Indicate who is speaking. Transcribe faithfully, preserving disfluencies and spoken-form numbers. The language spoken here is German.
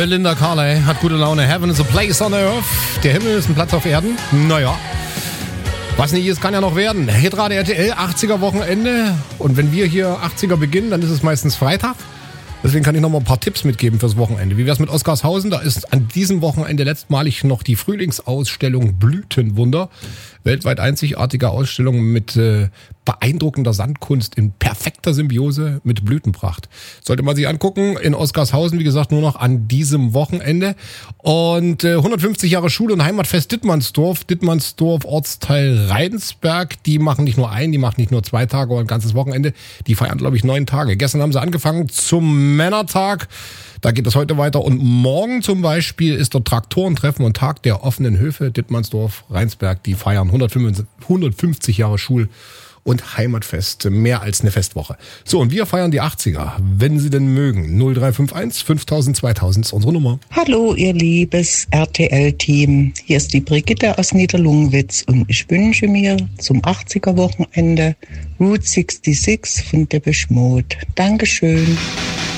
Speaker 1: Belinda Carlisle hat gute Laune. Heaven is a place on earth. Der Himmel ist ein Platz auf Erden. Naja. Was nicht ist, kann ja noch werden. Hitradio R T L, achtziger Wochenende. Und wenn wir hier achtziger beginnen, dann ist es meistens Freitag. Deswegen kann ich noch mal ein paar Tipps mitgeben fürs Wochenende. Wie wär's mit Oskarshausen? Da ist an diesem Wochenende letztmalig noch die Frühlingsausstellung Blütenwunder. Weltweit einzigartige Ausstellung mit äh, beeindruckender Sandkunst in perfekter Symbiose mit Blütenpracht. Sollte man sich angucken. In Oskarshausen, wie gesagt, nur noch an diesem Wochenende. Und äh, hundertfünfzig Jahre Schule und Heimatfest Dittmannsdorf. Dittmannsdorf, Ortsteil Rheinsberg. Die machen nicht nur ein, die machen nicht nur zwei Tage oder ein ganzes Wochenende. Die feiern, glaube ich, neun Tage. Gestern haben sie angefangen zum Männertag. Da geht es heute weiter. Und morgen zum Beispiel ist dort Traktorentreffen und Tag der offenen Höfe. Dittmannsdorf, Rheinsberg, die feiern hundertfünfzig Jahre Schul- und Heimatfest. Mehr als eine Festwoche. So, und wir feiern die achtziger, wenn Sie denn mögen. null drei fünf eins fünftausend zweitausend ist unsere Nummer.
Speaker 2: Hallo, ihr liebes R T L-Team. Hier ist die Brigitte aus Niederlungwitz und ich wünsche mir zum achtziger Wochenende Route sechsundsechzig von Depeche Mode. Dankeschön.